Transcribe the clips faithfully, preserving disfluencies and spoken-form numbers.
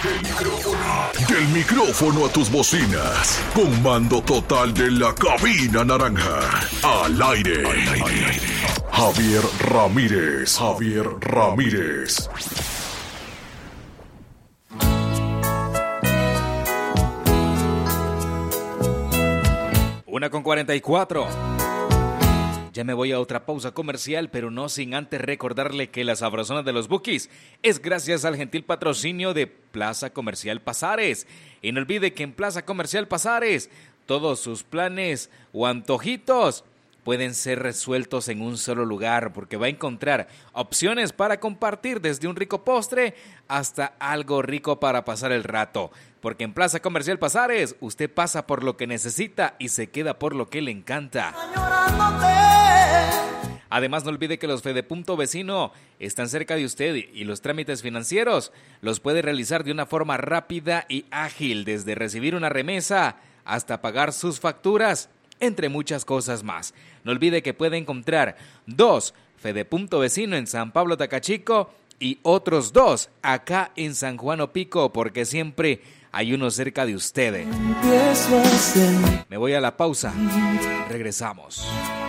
Del micrófono, del micrófono a tus bocinas. Con mando total de la cabina naranja. Al aire. Al aire. Javier Ramírez. Javier Ramírez. Una con cuarenta y cuatro. Ya me voy a otra pausa comercial, pero no sin antes recordarle que la sabrosona de los Bukis es gracias al gentil patrocinio de Plaza Comercial Pasares. Y no olvide que en Plaza Comercial Pasares todos sus planes o antojitos pueden ser resueltos en un solo lugar, porque va a encontrar opciones para compartir desde un rico postre hasta algo rico para pasar el rato. Porque en Plaza Comercial Pasares usted pasa por lo que necesita y se queda por lo que le encanta. Además, no olvide que los Fedepunto Vecino están cerca de usted y los trámites financieros los puede realizar de una forma rápida y ágil, desde recibir una remesa hasta pagar sus facturas, entre muchas cosas más. No olvide que puede encontrar dos Fedepunto Vecino en San Pablo Tacachico y otros dos acá en San Juan Opico, porque siempre hay uno cerca de ustedes. Me voy a la pausa. Regresamos.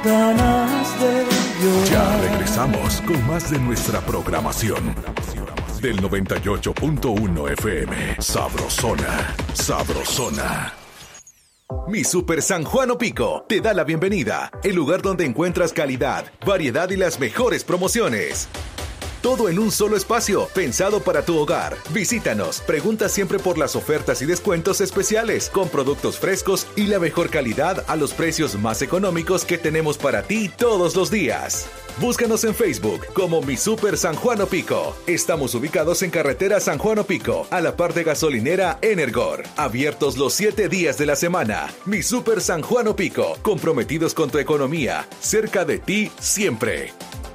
Ya regresamos con más de nuestra programación. Del noventa y ocho punto uno F M. Sabrosona. Sabrosona. Mi Super San Juan Opico te da la bienvenida. El lugar donde encuentras calidad, variedad y las mejores promociones. Todo en un solo espacio, pensado para tu hogar. Visítanos, pregunta siempre por las ofertas y descuentos especiales, con productos frescos y la mejor calidad a los precios más económicos que tenemos para ti todos los días. Búscanos en Facebook como Mi Super San Juan Opico. Estamos ubicados en carretera San Juan Opico, a la par de gasolinera Energor. Abiertos los siete días de la semana. Mi Super San Juan Opico, comprometidos con tu economía, cerca de ti siempre.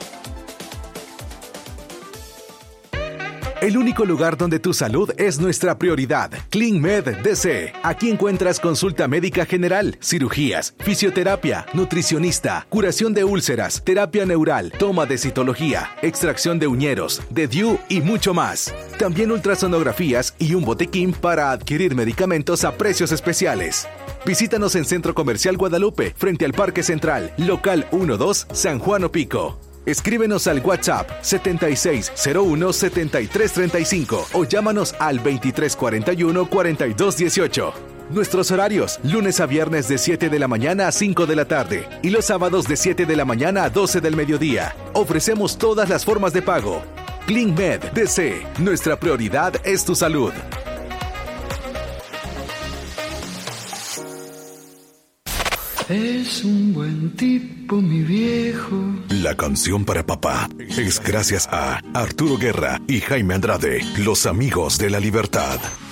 El único lugar donde tu salud es nuestra prioridad. CleanMed D C. Aquí encuentras consulta médica general, cirugías, fisioterapia, nutricionista, curación de úlceras, terapia neural, toma de citología, extracción de uñeros, de D I U y mucho más. También ultrasonografías y un botiquín para adquirir medicamentos a precios especiales. Visítanos en Centro Comercial Guadalupe, frente al Parque Central, local uno dos, San Juan Opico. Escríbenos al WhatsApp setenta y seis cero uno setenta y tres treinta y cinco o llámanos al veintitrés cuarenta y uno cuarenta y dos dieciocho. Nuestros horarios, lunes a viernes de siete de la mañana a cinco de la tarde y los sábados de siete de la mañana a doce del mediodía. Ofrecemos todas las formas de pago. CleanMed D C, nuestra prioridad es tu salud. Es un buen tipo, mi viejo. La canción para papá es gracias a Arturo Guerra y Jaime Andrade, los amigos de la libertad.